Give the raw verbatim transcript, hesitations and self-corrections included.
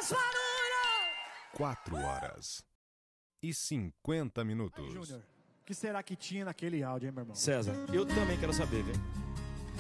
Quatro horas e cinquenta minutos. Aí, Júnior, o que será que tinha naquele áudio, hein, meu irmão? César, eu também quero saber, velho.